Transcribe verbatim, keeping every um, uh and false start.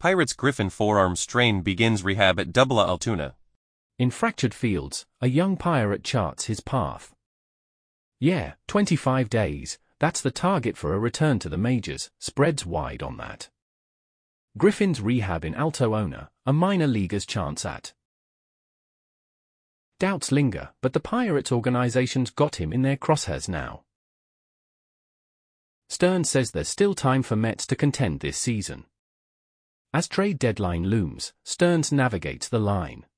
Pirates Griffin forearm strain begins rehab at Double A Altoona. In fractured fields, a young pirate charts his path. Yeah, twenty-five days, that's the target for a return to the majors, spreads wide on that. Griffin's rehab in Altoona, a minor leaguer's chance at. Doubts linger, but the Pirates organization's got him in their crosshairs now. Stearns says there's still time for Mets to contend this season. As trade deadline looms, Stearns navigates the line.